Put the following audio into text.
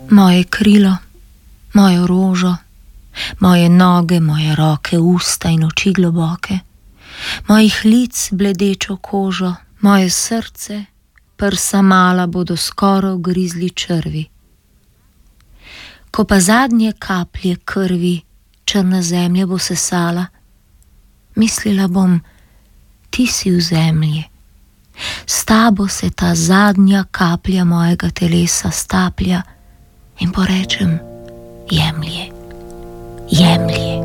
Moje krilo, mojo rožo, moje noge, moje roke, usta in oči globoke, mojih lic bledečo kožo, moje srce, prsa mala bodo skoro ugrizli črvi. Ko pa zadnje kaplje krvi črna zemlja bo sesala, mislila bom, ti si v zemlji. S tabo se ta zadnja kaplja mojega telesa staplja in porečem, jemlje, jemlje.